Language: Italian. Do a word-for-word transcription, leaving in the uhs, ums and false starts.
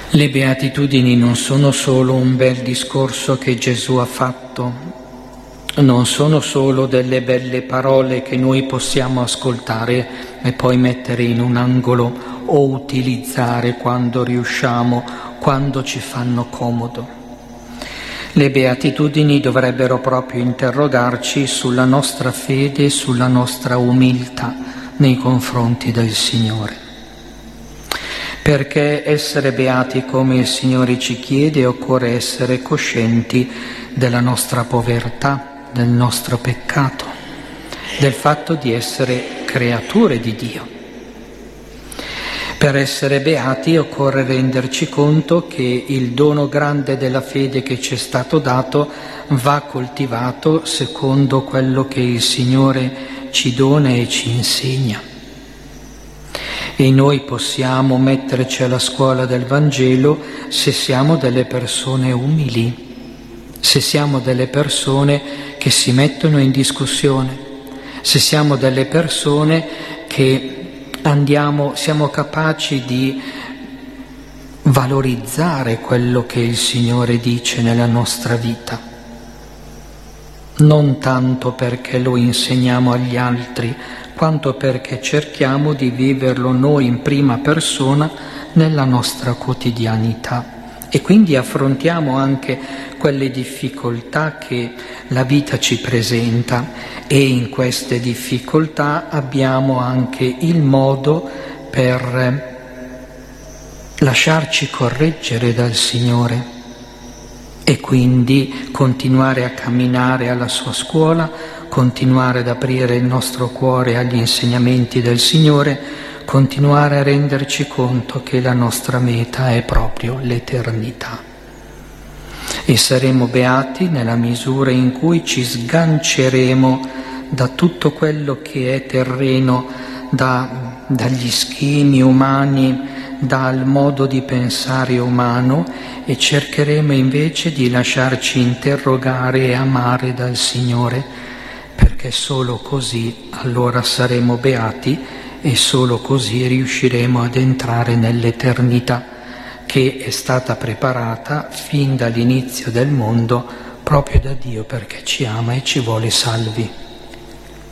Le beatitudini non sono solo un bel discorso che Gesù ha fatto, non sono solo delle belle parole che noi possiamo ascoltare e poi mettere in un angolo o utilizzare quando riusciamo, quando ci fanno comodo. Le beatitudini dovrebbero proprio interrogarci sulla nostra fede e sulla nostra umiltà nei confronti del Signore. Perché essere beati come il Signore ci chiede, occorre essere coscienti della nostra povertà, del nostro peccato, del fatto di essere creature di Dio. Per essere beati occorre renderci conto che il dono grande della fede che ci è stato dato va coltivato secondo quello che il Signore ci dona e ci insegna. E noi possiamo metterci alla scuola del Vangelo se siamo delle persone umili, se siamo delle persone che si mettono in discussione, se siamo delle persone che andiamo, siamo capaci di valorizzare quello che il Signore dice nella nostra vita, non tanto perché lo insegniamo agli altri, quanto perché cerchiamo di viverlo noi in prima persona nella nostra quotidianità e quindi affrontiamo anche quelle difficoltà che la vita ci presenta e in queste difficoltà abbiamo anche il modo per lasciarci correggere dal Signore e quindi continuare a camminare alla sua scuola, continuare ad aprire il nostro cuore agli insegnamenti del Signore, continuare a renderci conto che la nostra meta è proprio l'eternità. E saremo beati nella misura in cui ci sganceremo da tutto quello che è terreno, da, dagli schemi umani, dal modo di pensare umano e cercheremo invece di lasciarci interrogare e amare dal Signore, perché solo così allora saremo beati e solo così riusciremo ad entrare nell'eternità che è stata preparata fin dall'inizio del mondo proprio da Dio perché ci ama e ci vuole salvi.